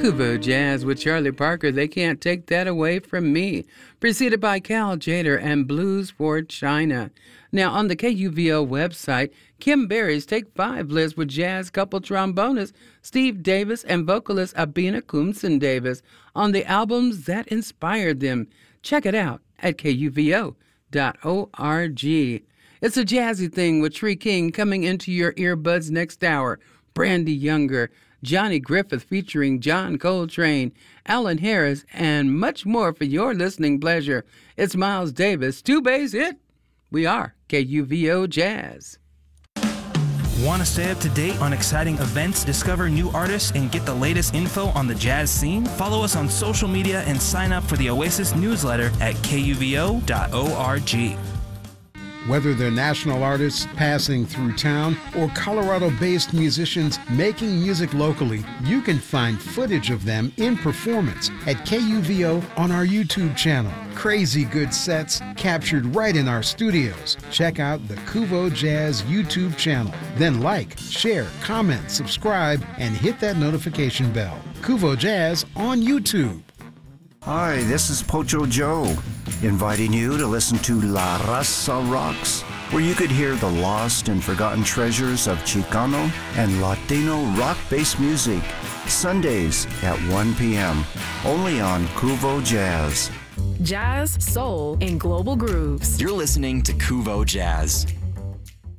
Kuvo Jazz with Charlie Parker, They Can't Take That Away From Me, preceded by Cal Jader and Blues for China. Now, on the KUVO website, Kim Berry's Take 5 list with jazz couple trombonist Steve Davis and vocalist Abina Kumsen Davis on the albums that inspired them. Check it out at kuvo.org. It's a jazzy thing with Tree King coming into your earbuds next hour. Brandy Younger, Johnny Griffith featuring John Coltrane, Alan Harris, and much more for your listening pleasure. It's Miles Davis, two-bass hit. We are KUVO Jazz. Want to stay up to date on exciting events, discover new artists, and get the latest info on the jazz scene? Follow us on social media and sign up for the Oasis newsletter at kuvo.org. Whether they're national artists passing through town or Colorado-based musicians making music locally, you can find footage of them in performance at KUVO on our YouTube channel. Crazy good sets captured right in our studios. Check out the Kuvo Jazz YouTube channel. Then like, share, comment, subscribe, and hit that notification bell. Kuvo Jazz on YouTube. Hi, this is Pocho Joe, inviting you to listen to La Raza Rocks, where you could hear the lost and forgotten treasures of Chicano and Latino rock-based music, Sundays at 1 p.m., only on Kuvo Jazz. Jazz, soul, and global grooves. You're listening to Kuvo Jazz.